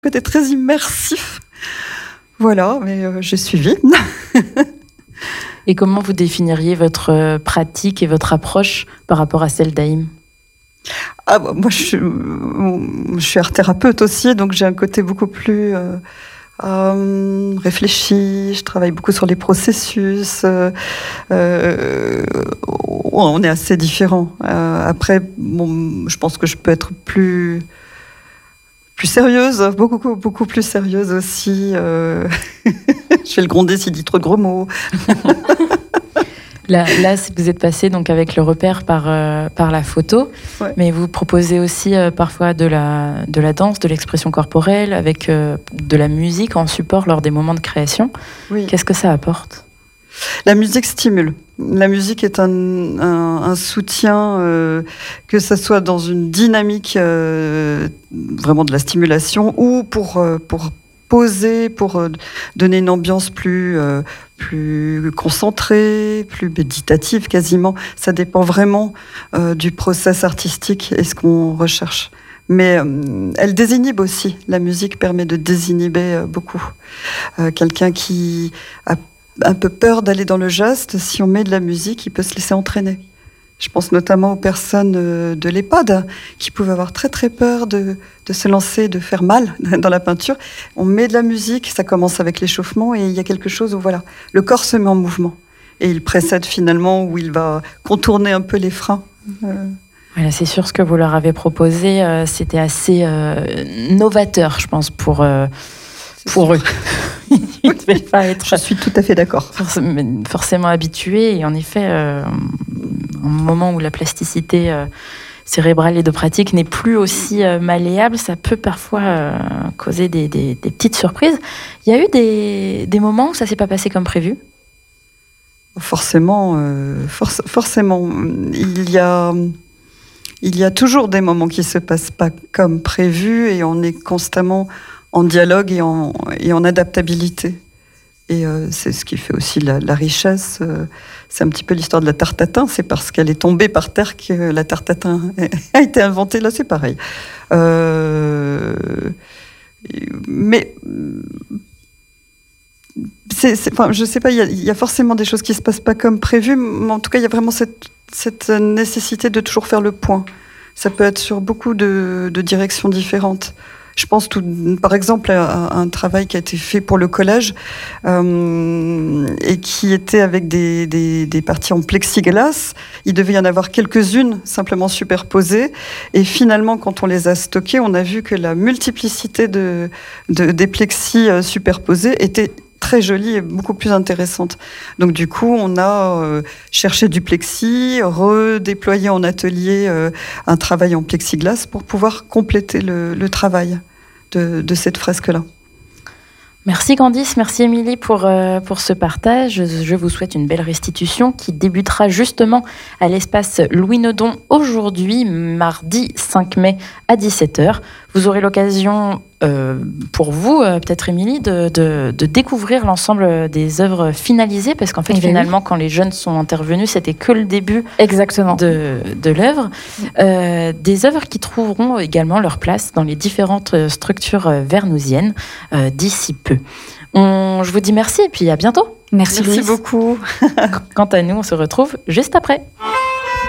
Côté très immersif. Voilà, mais j'ai suivi. Et comment vous définiriez votre pratique et votre approche par rapport à celle d'Haïm ? Moi, je suis art-thérapeute aussi, donc j'ai un côté beaucoup plus réfléchi. Je travaille beaucoup sur les processus. On est assez différents. Après, je pense que je peux être plus sérieuse, beaucoup plus sérieuse aussi. Je fais le grondé s'il dit trop de gros mots. Là, vous êtes passé donc avec le repère par la photo, ouais. Mais vous proposez aussi parfois de la danse, de l'expression corporelle, avec de la musique en support lors des moments de création. Oui. Qu'est-ce que ça apporte ? La musique stimule. La musique est un soutien, que ce soit dans une dynamique vraiment de la stimulation ou pour poser, pour donner une ambiance plus concentrée, plus méditative quasiment. Ça dépend vraiment du process artistique et ce qu'on recherche. Mais elle désinhibe aussi. La musique permet de désinhiber beaucoup. Quelqu'un qui a un peu peur d'aller dans le geste, si on met de la musique, il peut se laisser entraîner. Je pense notamment aux personnes de l'EHPAD qui pouvaient avoir très très peur de se lancer, de faire mal dans la peinture. On met de la musique, ça commence avec l'échauffement et il y a quelque chose où voilà, le corps se met en mouvement et il précède finalement où il va contourner un peu les freins. Voilà, c'est sûr, ce que vous leur avez proposé, c'était assez novateur, je pense, pour eux. Il devait pas être... Je suis tout à fait d'accord. Forcément habitué. Et en effet, un moment où la plasticité cérébrale et de pratique n'est plus aussi malléable, ça peut parfois causer des petites surprises. Il y a eu des moments où ça ne s'est pas passé comme prévu ? Forcément. Il y a toujours des moments qui ne se passent pas comme prévu et on est constamment en dialogue et en adaptabilité. Et c'est ce qui fait aussi la richesse. C'est un petit peu l'histoire de la tarte tatin. C'est parce qu'elle est tombée par terre que la tarte tatin a été inventée. Là, c'est pareil. Mais je sais pas, il y a forcément des choses qui se passent pas comme prévu. Mais en tout cas, il y a vraiment cette nécessité de toujours faire le point. Ça peut être sur beaucoup de directions différentes. Je pense par exemple à un travail qui a été fait pour le collège et qui était avec des parties en plexiglas. Il devait y en avoir quelques-unes simplement superposées. Et finalement, quand on les a stockées, on a vu que la multiplicité des plexis superposés était très jolie et beaucoup plus intéressante. Donc du coup, on a cherché du plexi, redéployé en atelier un travail en plexiglas pour pouvoir compléter le travail de cette fresque-là. Merci Candice, merci Émilie pour ce partage. Je vous souhaite une belle restitution qui débutera justement à l'espace Louis Nodon aujourd'hui, mardi 5 mai à 17h. Vous aurez l'occasion, pour vous, peut-être Émilie, de découvrir l'ensemble des œuvres finalisées, parce qu'en fait, finalement, quand les jeunes sont intervenus, c'était que le début exactement de l'œuvre. Des œuvres qui trouveront également leur place dans les différentes structures vernousiennes d'ici peu. Je vous dis merci et puis à bientôt. Merci beaucoup. Quant à nous, on se retrouve juste après.